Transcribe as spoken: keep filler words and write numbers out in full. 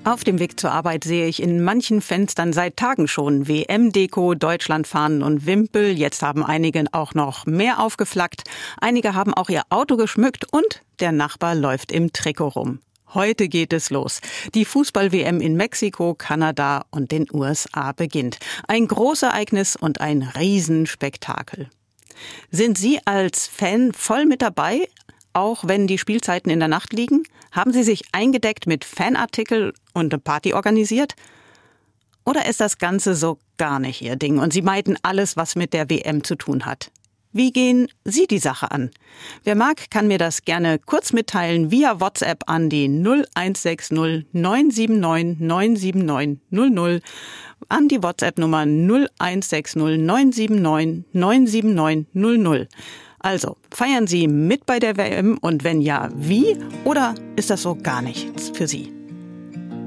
Auf dem Weg zur Arbeit sehe ich in manchen Fenstern seit Tagen schon W M-Deko, Deutschlandfahnen und Wimpel. Jetzt haben einige auch noch mehr aufgeflaggt. Einige haben auch ihr Auto geschmückt und der Nachbar läuft im Trikot rum. Heute geht es los. Die Fußball-W M in Mexiko, Kanada und den U S A beginnt. Ein Großereignis und ein Riesenspektakel. Sind Sie als Fan voll mit dabei, auch wenn die Spielzeiten in der Nacht liegen? Haben Sie sich eingedeckt mit Fanartikel und eine Party organisiert? Oder ist das Ganze so gar nicht Ihr Ding und Sie meiden alles, was mit der W M zu tun hat? Wie gehen Sie die Sache an? Wer mag, kann mir das gerne kurz mitteilen via WhatsApp an die null eins sechs null neun sieben neun neun sieben neun null null, an die WhatsApp-Nummer null eins sechs null neun sieben neun neun sieben neun null null. Also, feiern Sie mit bei der W M und wenn ja, wie? Oder ist das so gar nichts für Sie?